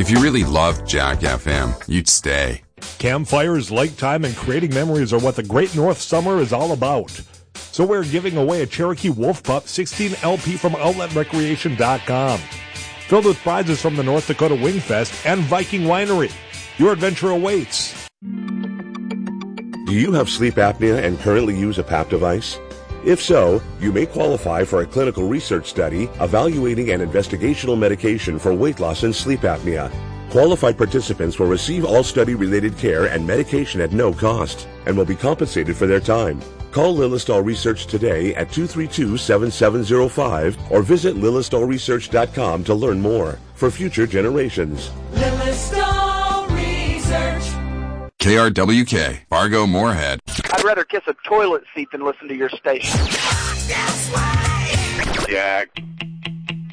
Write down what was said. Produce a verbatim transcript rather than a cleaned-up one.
If you really loved Jack F M, you'd stay. Campfires, lake time, and creating memories are what the Great North Summer is all about. So we're giving away a Cherokee Wolf Pup sixteen L P from outlet recreation dot com. Filled with prizes from the North Dakota Wingfest and Viking Winery. Your adventure awaits. Do you have sleep apnea and currently use a P A P device? If so, you may qualify for a clinical research study evaluating an investigational medication for weight loss and sleep apnea. Qualified participants will receive all study-related care and medication at no cost and will be compensated for their time. Call Lilistol Research today at two three two, seven seven zero five or visit lilistol research dot com to learn more for future generations. Lilistol Research. K R W K, Fargo Moorhead. I'd rather kiss a toilet seat than listen to your station. Jack